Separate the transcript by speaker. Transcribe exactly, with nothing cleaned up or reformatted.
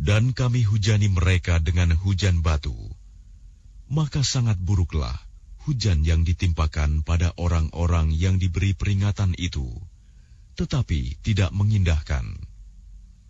Speaker 1: Dan kami hujani mereka dengan hujan batu. Maka sangat buruklah hujan yang ditimpakan pada orang-orang yang diberi peringatan itu, tetapi tidak mengindahkan.